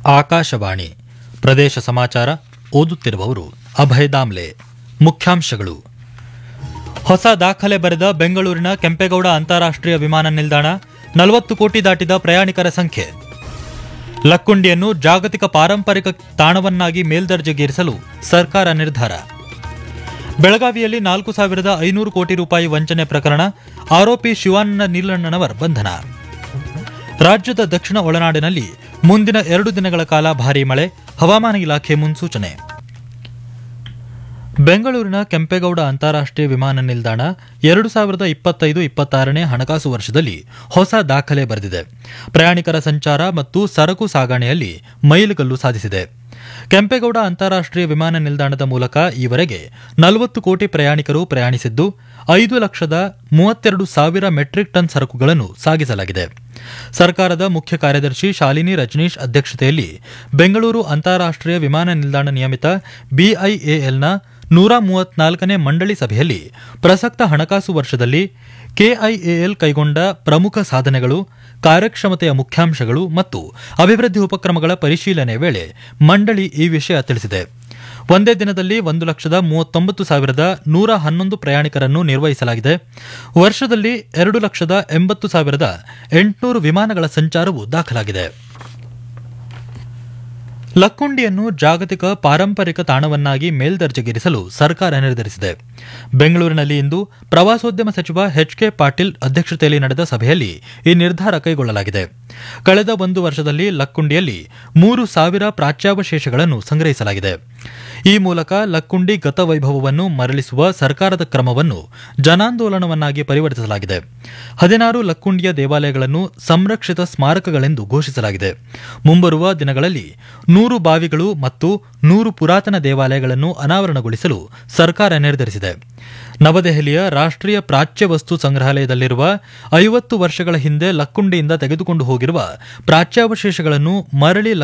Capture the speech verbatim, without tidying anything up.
ಆಕಾಶವಾಣಿ ಪ್ರದೇಶ ಸಮಾಚಾರ ಓದುತ್ತಿರುವವರು ಅಭಯ ದಾಮ್ಲೆ. ಮುಖ್ಯಾಂಶಗಳು: ಹೊಸ ದಾಖಲೆ ಬರೆದ ಬೆಂಗಳೂರಿನ ಕೆಂಪೇಗೌಡ ಅಂತಾರಾಷ್ಟ್ರೀಯ ವಿಮಾನ ನಿಲ್ದಾಣ, ನಲವತ್ತು ಕೋಟಿ ದಾಟಿದ ಪ್ರಯಾಣಿಕರ ಸಂಖ್ಯೆ. ಲಕ್ಕುಂಡಿಯನ್ನು ಜಾಗತಿಕ ಪಾರಂಪರಿಕ ತಾಣವನ್ನಾಗಿ ಮೇಲ್ದರ್ಜೆಗೇರಿಸಲು ಸರ್ಕಾರ ನಿರ್ಧಾರ. ಬೆಳಗಾವಿಯಲ್ಲಿ ನಾಲ್ಕು ಸಾವಿರದ ಐನೂರು ಕೋಟಿ ರೂಪಾಯಿ ವಂಚನೆ ಪ್ರಕರಣ, ಆರೋಪಿ ಶಿವಾನಂದ ನೀಲಣ್ಣನವರ್ ಬಂಧನ. ರಾಜ್ಯದ ದಕ್ಷಿಣ ಒಳನಾಡಿನಲ್ಲಿ ಮುಂದಿನ ಎರಡು ದಿನಗಳ ಕಾಲ ಭಾರೀ ಮಳೆ, ಹವಾಮಾನ ಇಲಾಖೆ ಮುನ್ಸೂಚನೆ. ಬೆಂಗಳೂರಿನ ಕೆಂಪೇಗೌಡ ಅಂತಾರಾಷ್ಟ್ರೀಯ ವಿಮಾನ ನಿಲ್ದಾಣ ಎರಡು ಸಾವಿರದ ಇಪ್ಪತ್ತೈದು ಇಪ್ಪತ್ತಾರನೇ ಹಣಕಾಸು ವರ್ಷದಲ್ಲಿ ಹೊಸ ದಾಖಲೆ ಬರೆದಿದೆ. ಪ್ರಯಾಣಿಕರ ಸಂಚಾರ ಮತ್ತು ಸರಕು ಸಾಗಣೆಯಲ್ಲಿ ಮೈಲುಗಲ್ಲು ಸಾಧಿಸಿದೆ. ಕೆಂಪೇಗೌಡ ಅಂತಾರಾಷ್ಟ್ರೀಯ ವಿಮಾನ ನಿಲ್ದಾಣದ ಮೂಲಕ ಈವರೆಗೆ ನಲವತ್ತು ಕೋಟಿ ಪ್ರಯಾಣಿಕರು ಪ್ರಯಾಣಿಸಿದ್ದು, ಐದು ಲಕ್ಷದ ಮೂವತ್ತೆರಡು ಸಾವಿರ ಮೆಟ್ರಿಕ್ ಟನ್ ಸರಕುಗಳನ್ನು ಸಾಗಿಸಲಾಗಿದೆ. ಸರ್ಕಾರದ ಮುಖ್ಯ ಕಾರ್ಯದರ್ಶಿ ಶಾಲಿನಿ ರಜನೀಶ್ ಅಧ್ಯಕ್ಷತೆಯಲ್ಲಿ ಬೆಂಗಳೂರು ಅಂತಾರಾಷ್ಟ್ರೀಯ ವಿಮಾನ ನಿಲ್ದಾಣ ನಿಯಮಿತ ಬಿಐಎಎಲ್ನ ನೂರ ಮೂವತ್ನಾಲ್ಕನೇ ಮಂಡಳಿ ಸಭೆಯಲ್ಲಿ ಪ್ರಸಕ್ತ ಹಣಕಾಸು ವರ್ಷದಲ್ಲಿ ಕೆಐಎಎಲ್ ಕೈಗೊಂಡ ಪ್ರಮುಖ ಸಾಧನೆಗಳು, ಕಾರ್ಯಕ್ಷಮತೆಯ ಮುಖ್ಯಾಂಶಗಳು ಮತ್ತು ಅಭಿವೃದ್ಧಿ ಉಪಕ್ರಮಗಳ ಪರಿಶೀಲನೆ ವೇಳೆ ಮಂಡಳಿ ಈ ವಿಷಯ ತಿಳಿಸಿದೆ. ಒಂದೇ ದಿನದಲ್ಲಿ ಒಂದು ಲಕ್ಷದ ಮೂವತ್ತೊಂಬತ್ತು ಸಾವಿರದ ನೂರ ಹನ್ನೊಂದು ಪ್ರಯಾಣಿಕರನ್ನು ನಿರ್ವಹಿಸಲಾಗಿದೆ. ವರ್ಷದಲ್ಲಿ ಎರಡು ಲಕ್ಷದ ಎಂಬತ್ತು ಸಾವಿರದ ಎಂಟುನೂರು ವಿಮಾನಗಳ ಸಂಚಾರವು ದಾಖಲಾಗಿದೆ. ಲಕ್ಕುಂಡಿಯನ್ನು ಜಾಗತಿಕ ಪಾರಂಪರಿಕ ತಾಣವನ್ನಾಗಿ ಮೇಲ್ದರ್ಜೆಗೇರಿಸಲು ಸರ್ಕಾರ ನಿರ್ಧರಿಸಿದೆ. ಬೆಂಗಳೂರಿನಲ್ಲಿ ಇಂದು ಪ್ರವಾಸೋದ್ಯಮ ಸಚಿವ ಎಚ್ ಕೆ ಪಾಟೀಲ್ ಅಧ್ಯಕ್ಷತೆಯಲ್ಲಿ ನಡೆದ ಸಭೆಯಲ್ಲಿ ಈ ನಿರ್ಧಾರ ಕೈಗೊಳ್ಳಲಾಗಿದೆ. ಕಳೆದ ಒಂದು ವರ್ಷದಲ್ಲಿ ಲಕ್ಕುಂಡಿಯಲ್ಲಿ ಮೂರು ಸಾವಿರ ಪ್ರಾಚ್ಯಾವಶೇಷಗಳನ್ನು ಸಂಗ್ರಹಿಸಲಾಗಿದೆ. ಈ ಮೂಲಕ ಲಕ್ಕುಂಡಿ ಗತವೈಭವವನ್ನು ಮರಳಿಸುವ ಸರ್ಕಾರದ ಕ್ರಮವನ್ನು ಜನಾಂದೋಲನವನ್ನಾಗಿ ಪರಿವರ್ತಿಸಲಾಗಿದೆ. ಹದಿನಾರು ಲಕ್ಕುಂಡಿಯ ದೇವಾಲಯಗಳನ್ನು ಸಂರಕ್ಷಿತ ಸ್ಮಾರಕಗಳೆಂದು ಘೋಷಿಸಲಾಗಿದೆ. ಮುಂಬರುವ ದಿನಗಳಲ್ಲಿ ನೂರು ಬಾವಿಗಳು ಮತ್ತು ನೂರು ಪುರಾತನ ದೇವಾಲಯಗಳನ್ನು ಅನಾವರಣಗೊಳಿಸಲು ಸರ್ಕಾರ ನಿರ್ಧರಿಸಿದೆ. ನವದೆಹಲಿಯ ರಾಷ್ಟ್ರೀಯ ಪ್ರಾಚ್ಯ ವಸ್ತು ಸಂಗ್ರಹಾಲಯದಲ್ಲಿರುವ ಐವತ್ತು ವರ್ಷಗಳ ಹಿಂದೆ ಲಕ್ಕುಂಡಿಯಿಂದ ತೆಗೆದುಕೊಂಡು ಹೋಗಿರುವ ಪ್ರಾಚ್ಯಾವಶೇಷಗಳನ್ನು ಮರಳಿ